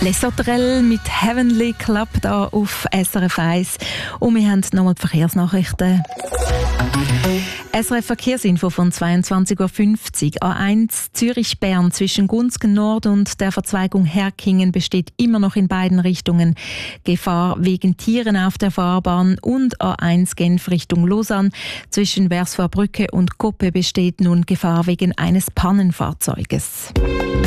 Les Sauterelles mit Heavenly Club da auf SRF 1. Und wir haben nochmal die Verkehrsnachrichten. SRF Verkehrsinfo von 22.50 Uhr. A1 Zürich-Bern zwischen Gunzgen Nord und der Verzweigung Herkingen besteht immer noch in beiden Richtungen Gefahr wegen Tieren auf der Fahrbahn. Und A1 Genf Richtung Lausanne zwischen Versvorbrücke und Koppe besteht nun Gefahr wegen eines Pannenfahrzeuges.